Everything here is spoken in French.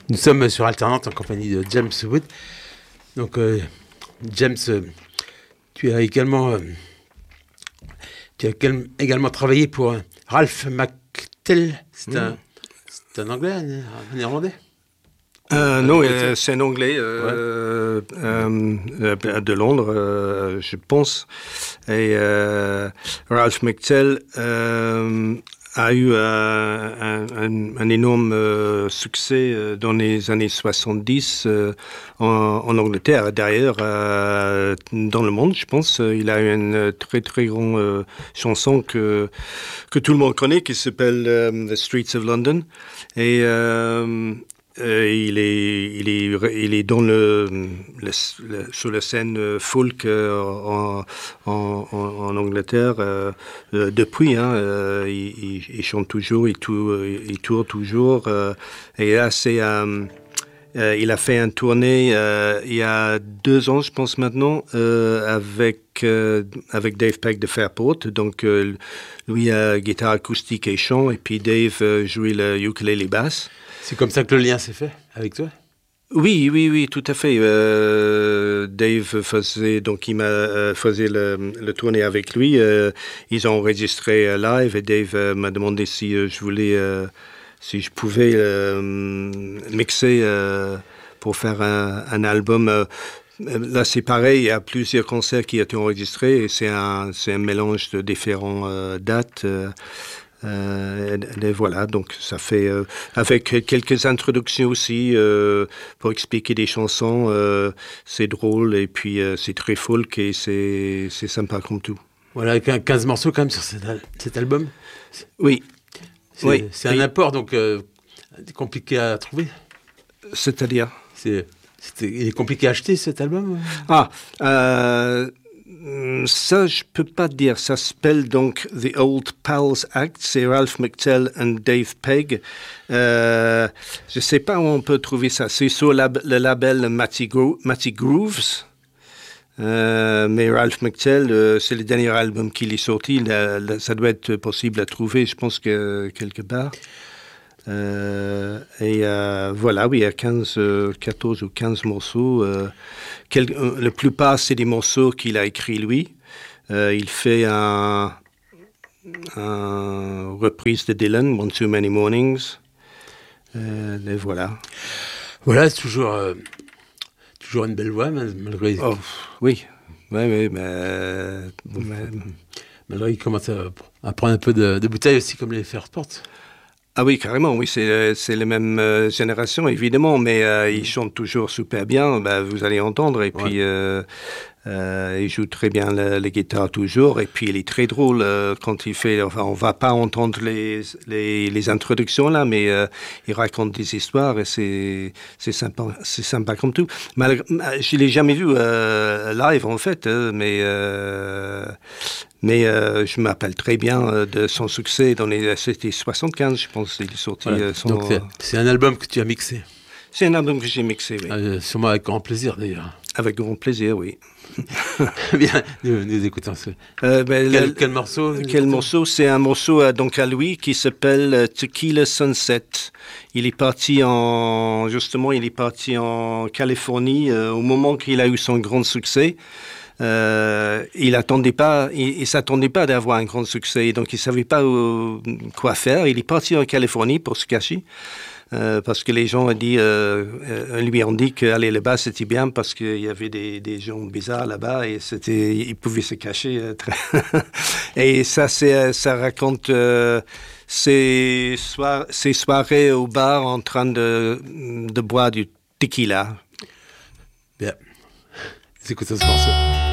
Nous sommes sur Alternante en compagnie de James Wood. Donc, James, tu as également travaillé pour Ralph McTell. C'est un anglais, un néerlandais? Non, c'est un anglais de Londres, je pense. Et Ralph McTell a eu un énorme succès dans les années 70 en Angleterre. D'ailleurs, dans le monde, je pense, il a eu une très très grande chanson que tout le monde connaît, qui s'appelle The Streets of London. Et il est dans sur la scène folk en Angleterre depuis. Il chante toujours, il tourne toujours. Et là, il a fait une tournée il y a 2 ans, je pense maintenant, avec Dave Pegg de Fairport. Donc, lui, guitare acoustique et chant, et puis Dave jouait le ukulélé basse. C'est comme ça que le lien s'est fait avec toi? Oui, tout à fait. Dave faisait le tournée avec lui. Ils ont enregistré live et Dave m'a demandé si je pouvais mixer pour faire un album. Là, c'est pareil, il y a plusieurs concerts qui ont été enregistrés et c'est un mélange de différentes dates. Et voilà, donc ça fait avec quelques introductions aussi pour expliquer des chansons. C'est drôle et puis c'est très folk et c'est sympa comme tout. Voilà, 15 morceaux quand même sur cet album. Oui. C'est un apport donc compliqué à trouver. C'est-à-dire il est compliqué à acheter cet album? Ça, je peux pas dire. Ça s'appelle donc The Old Pals Act. C'est Ralph McTell and Dave Pegg. Je sais pas où on peut trouver ça. C'est sur le label Matty Grooves. Mais Ralph McTell, c'est le dernier album qu'il est sorti. Ça doit être possible à trouver, je pense que quelque part. Voilà, oui, il y a 14 ou 15 morceaux. La plupart, c'est des morceaux qu'il a écrits lui. Il fait une reprise de Dylan, One Too Many Mornings. Et voilà. Voilà, c'est toujours une belle voix, malgré... Oh, oui, mais malgré qu'il commence à prendre un peu de bouteille aussi, comme les Fairport. Ah oui, carrément, oui, c'est la même génération, évidemment, mais il chante toujours super bien, vous allez entendre, et puis il joue très bien la guitare toujours, et puis il est très drôle quand il fait, enfin, on va pas entendre les introductions là, mais il raconte des histoires, et c'est sympa comme tout. Je l'ai jamais vu live, en fait, mais je me rappelle très bien de son succès c'était 75, je pense, il est sorti. Voilà. Donc c'est un album que tu as mixé. C'est un album que j'ai mixé, oui. Sûrement avec grand plaisir, d'ailleurs. Avec grand plaisir, oui. Bien, nous écoutons ça. Quel morceau? Quel morceau? C'est un morceau donc à lui qui s'appelle Tequila Sunset. Il est parti en Californie au moment qu'il a eu son grand succès. Il s'attendait pas d'avoir un grand succès, donc il savait pas quoi faire. Il est parti en Californie pour se cacher. Parce que les gens lui ont dit qu'aller là-bas c'était bien parce qu'il y avait des gens bizarres là-bas et ils pouvaient se cacher. Et ça raconte ces soirées au bar en train de boire du tequila. Bien, écoutons ce morceau.